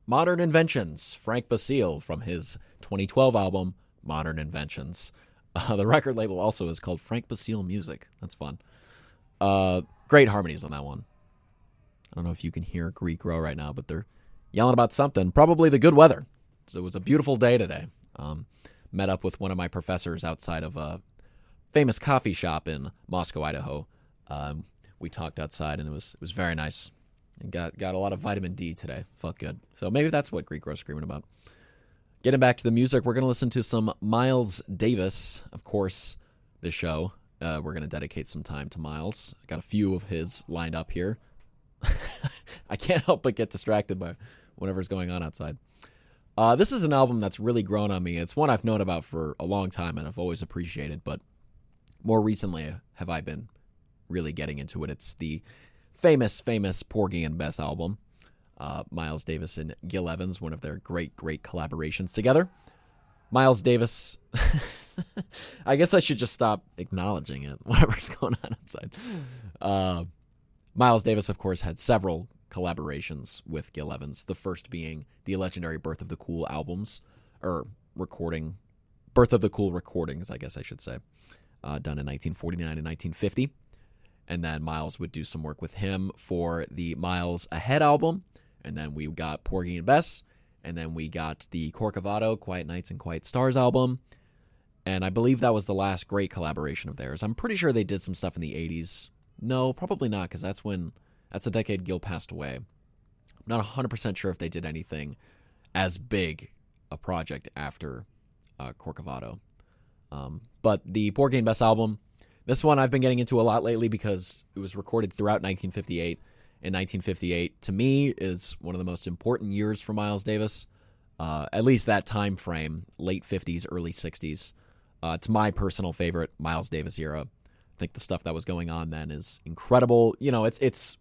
Modern Inventions, Frank Basile from his 2012 album, Modern Inventions. The record label also is called Frank Basile Music. That's fun. Great harmonies on that one. I don't know if you can hear Greek Row right now, but they're yelling about something. Probably the good weather. So it was a beautiful day today. Met up with one of my professors outside of a famous coffee shop in Moscow, Idaho. We talked outside, and it was very nice. And got a lot of vitamin D today. Felt good. So maybe that's what Greek Row's screaming about. Getting back to the music, we're going to listen to some Miles Davis. Of course, this show, we're going to dedicate some time to Miles. I got a few of his lined up here. I can't help but get distracted by whatever's going on outside. This is an album that's really grown on me. It's one I've known about for a long time and I've always appreciated, but more recently have I been really getting into it. It's the famous Porgy and Bess album. Miles Davis and Gil Evans, one of their great collaborations together. Miles Davis, I guess I should just stop acknowledging it, whatever's going on outside. Miles Davis, of course, had several collaborations with Gil Evans, the first being the legendary Birth of the Cool albums, or Birth of the Cool recordings, I guess I should say, done in 1949 and 1950. And then Miles would do some work with him for the Miles Ahead album. And then we got Porgy and Bess. And then we got the Corcovado, Quiet Nights and Quiet Stars album. And I believe that was the last great collaboration of theirs. I'm pretty sure they did some stuff in the 80s. No, probably not, because that's the decade Gil passed away. I'm not 100% sure if they did anything as big a project after Corcovado. But the Porgy and Bess album, this one I've been getting into a lot lately because it was recorded throughout 1958. And 1958, to me, is one of the most important years for Miles Davis. At least that time frame, late 50s, early 60s. It's my personal favorite Miles Davis era. I think the stuff that was going on then is incredible. You know,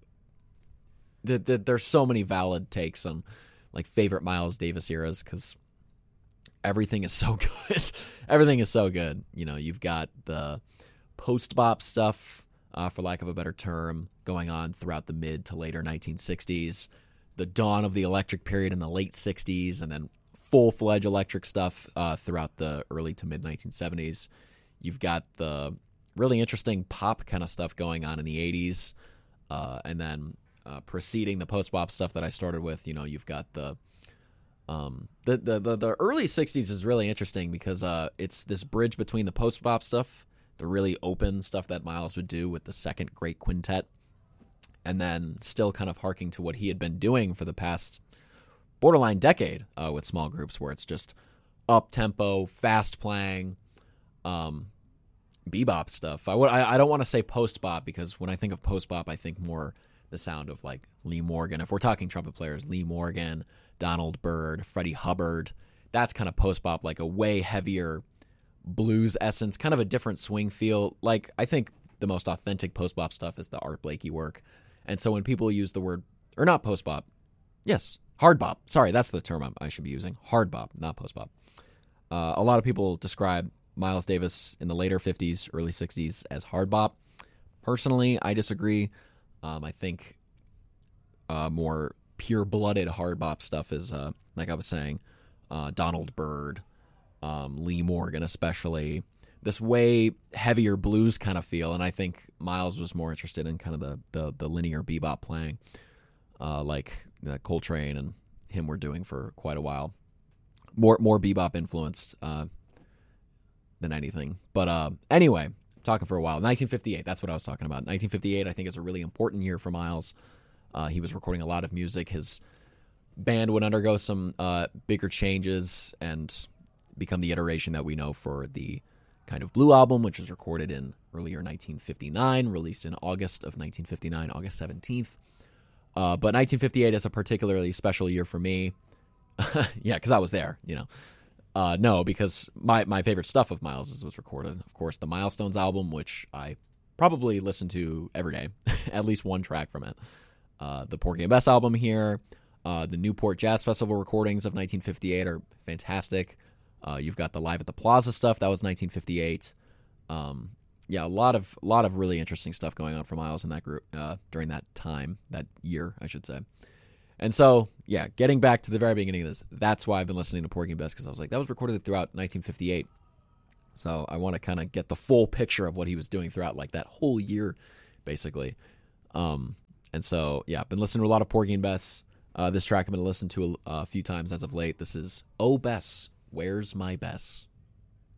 there's so many valid takes on like favorite Miles Davis eras because everything is so good. Everything is so good. You know, you've got the post-bop stuff, for lack of a better term, going on throughout the mid to later 1960s, the dawn of the electric period in the late 60s, and then full-fledged electric stuff throughout the early to mid 1970s. You've got the really interesting pop kind of stuff going on in the 80s, and then preceding the post-bop stuff that I started with, you know, you've got the early 60s is really interesting because it's this bridge between the post-bop stuff, the really open stuff that Miles would do with the second great quintet, and then still kind of harking to what he had been doing for the past borderline decade with small groups where it's just up-tempo, fast-playing, bebop stuff. I don't want to say post-bop because when I think of post-bop, I think more the sound of like Lee Morgan. If we're talking trumpet players, Lee Morgan, Donald Byrd, Freddie Hubbard, that's kind of post-bop, like a way heavier blues essence, kind of a different swing feel. Like, I think the most authentic post-bop stuff is the Art Blakey work. And so when people use the word, or not post-bop, yes, hard bop. Sorry, that's the term I should be using. Hard bop, not post-bop. A lot of people describe Miles Davis in the later 50s, early 60s as hard bop. Personally, I disagree. I think more pure-blooded hard bop stuff is, like I was saying, Donald Byrd, Lee Morgan especially, this way heavier blues kind of feel, and I think Miles was more interested in kind of the linear bebop playing, like Coltrane and him were doing for quite a while. More bebop influenced than anything. But anyway, talking for a while. 1958, that's what I was talking about. 1958, I think, is a really important year for Miles. He was recording a lot of music. His band would undergo some bigger changes and become the iteration that we know for the Kind of Blue album, which was recorded in earlier 1959, released in August of 1959, August 17th. But 1958 is a particularly special year for me. Yeah, because I was there, you know. No, because my favorite stuff of Miles was recorded, of course, the Milestones album, which I probably listen to every day, at least one track from it. The Porgy and Bess album here, the Newport Jazz Festival recordings of 1958 are fantastic. You've got the Live at the Plaza stuff, that was 1958. Yeah, a lot of really interesting stuff going on for Miles in that group during that time, that year, I should say. And so, yeah, getting back to the very beginning of this, that's why I've been listening to Porgy and Bess, because I was like, that was recorded throughout 1958. So I want to kind of get the full picture of what he was doing throughout like that whole year, basically. And so, yeah, I've been listening to a lot of Porgy and Bess. This track I've been listening to a few times as of late. This is Oh Bess, Where's My Bess?